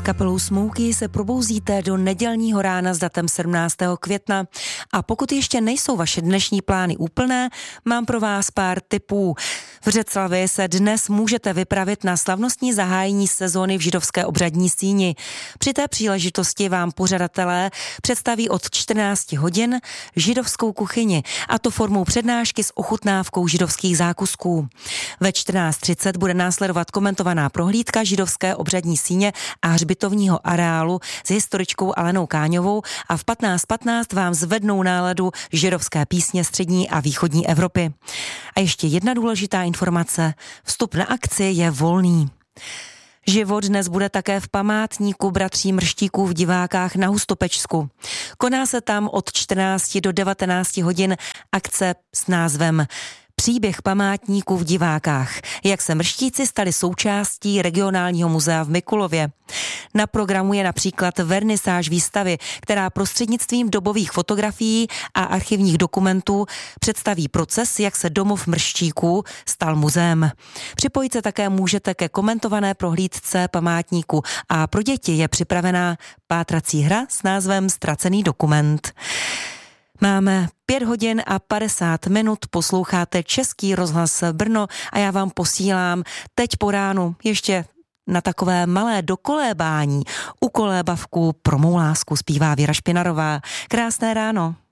kapelou Smokey se probouzíte do nedělního rána s datem 17. května. A pokud ještě nejsou vaše dnešní plány úplné, mám pro vás pár tipů. V Řeclavi se dnes můžete vypravit na slavnostní zahájení sezóny v židovské obřadní síni. Při té příležitosti vám pořadatelé představí od 14 hodin židovskou kuchyni, a to formou přednášky s ochutnávkou židovských zákusků. Ve 14:30 bude následovat komentovaná prohlídka židovské obřadní síně a hřbitovního areálu s historičkou Alenou Káňovou a v 15:15 vám zvednou náladu židovské písně střední a východní Evropy. A ještě jedna důležitá informace. Vstup na akci je volný. Život dnes bude také v památníku bratří Mrštíků v Divákách na Hustopečsku. Koná se tam od 14 do 19 hodin akce s názvem Příběh památníků v Divákách, jak se Mrštíci stali součástí regionálního muzea v Mikulově. Na programu je například vernisáž výstavy, která prostřednictvím dobových fotografií a archivních dokumentů představí proces, jak se domov Mrštíků stal muzeem. Připojit se také můžete ke komentované prohlídce památníku a pro děti je připravená pátrací hra s názvem Ztracený dokument. Máme 5 hodin a 50 minut, posloucháte Český rozhlas Brno a já vám posílám teď po ránu ještě na takové malé dokolébání. U kolébavku Pro mou lásku zpívá Věra Špinarová. Krásné ráno.